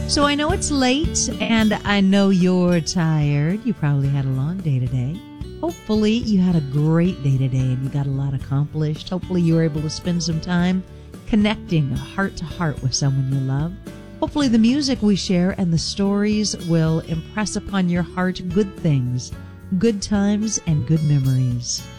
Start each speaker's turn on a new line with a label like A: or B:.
A: So I know it's late, and I know you're tired. You probably had a long day today. Hopefully you had a great day today and you got a lot accomplished. Hopefully you were able to spend some time connecting heart to heart with someone you love. Hopefully the music we share and the stories will impress upon your heart good things, good times, and good memories.